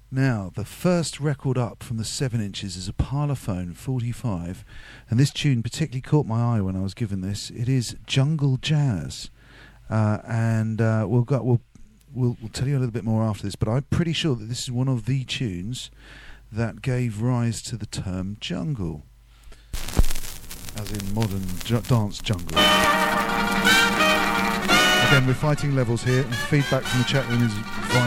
Now, the first record up from the 7 inches is a Parlophone 45, and this tune particularly caught my eye when I was given this. It is Jungle Jazz, and we'll tell you a little bit more after this, but I'm pretty sure that this is one of the tunes that gave rise to the term jungle, as in modern dance jungle. Again, we're fighting levels here, and feedback from the chat room is via